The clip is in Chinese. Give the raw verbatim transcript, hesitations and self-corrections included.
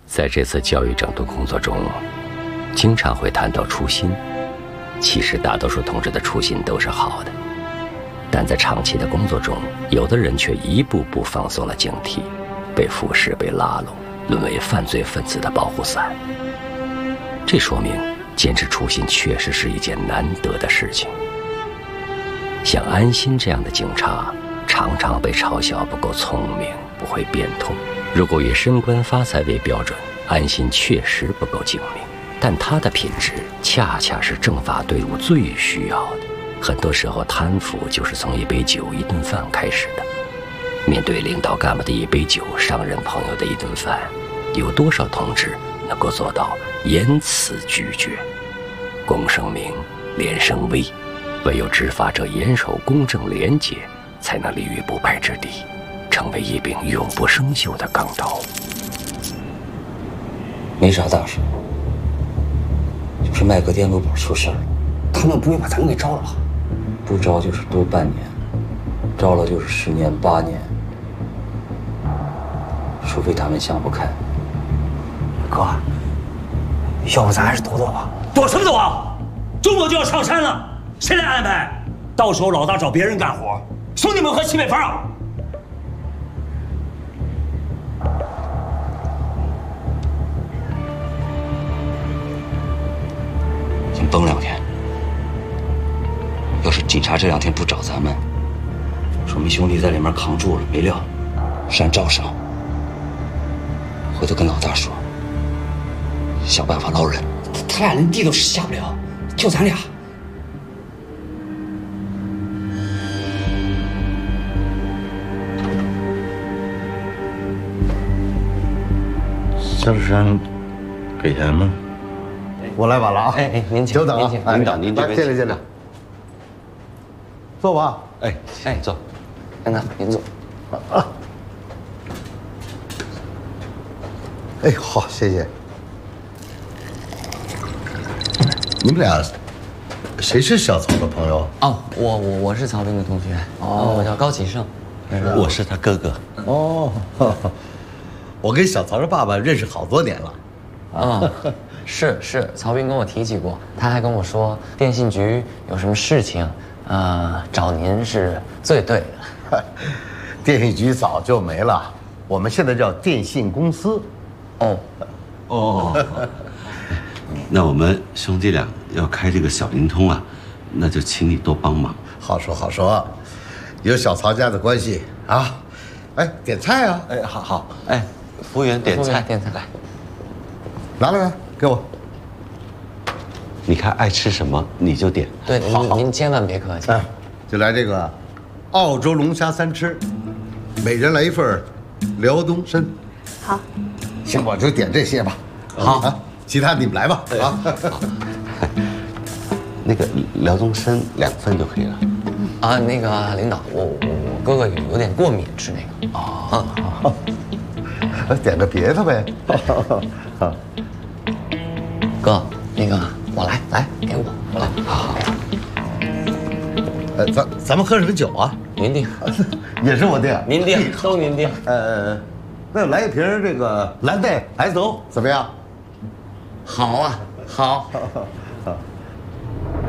在这次教育整顿工作中，经常会谈到初心。其实大多数同志的初心都是好的，但在长期的工作中，有的人却一步步放松了警惕，被腐蚀、被拉拢，沦为犯罪分子的保护伞。这说明坚持初心确实是一件难得的事情。像安心这样的警察，常常被嘲笑不够聪明，不会变通。如果以升官发财为标准，安心确实不够精明，但他的品质恰恰是政法队伍最需要的。很多时候，贪腐就是从一杯酒、一顿饭开始的。面对领导干部的一杯酒、商人朋友的一顿饭，有多少同志能够做到言辞拒绝？公生明，廉生威，唯有执法者严守公正廉洁，才能立于不败之地，成为一柄永不生锈的钢刀。 没啥大事，就是麦格电路板出事了。 他们不会把咱们给招了吧？ 不招就是多半年，招了就是十年八年，除非他们想不开。 哥，要不咱还是躲躲吧？ 躲什么躲啊？周末就要上山了，谁来安排？到时候老大找别人干活，兄弟们喝西北风啊！ 先绷两天。要是警察这两天不找咱们，说明兄弟在里面扛住了，没料，山照上。回头跟老大说，想办法捞人。 他俩连地都下不了，就咱俩。 肖志山，给钱吗？我来晚了啊！ 哎哎，您请， 久等了， 您等，您来，进来进来，坐吧。 哎哎，坐。 先生，您坐。 啊。哎，好，谢谢。你们俩，谁是小曹的朋友？ 哦，我我我是曹斌的同学，哦，我叫高启盛， 我是他哥哥。哦，我跟小曹的爸爸认识好多年了。 啊，是是，曹斌跟我提起过，他还跟我说电信局有什么事情，呃，找您是最对的。 电信局早就没了，我们现在叫电信公司。 哦， 哦，那我们兄弟俩要开这个小灵通啊，那就请你多帮忙。 好说好说，有小曹家的关系啊。哎，点菜啊！ 哎，好好，哎，服务员点菜， 点菜来， 拿来来，给我。 你看爱吃什么你就点。 对，您您千万别客气。 哎，就来这个澳洲龙虾三吃，每人来一份辽东参。 好。 行，我就点这些吧。 好啊，其他你们来吧。啊， 那个辽东参两份就可以了。 啊，那个领导，我我我哥哥有有点过敏吃那个。 哦，啊，点个别的呗。 哥，那个我来，来给我，我来。好。 呃，咱咱们喝什么酒啊？ 您定， 也是我定。 您定，都您定。 呃。那来一瓶这个蓝带 S O 怎么样？ 好啊，好。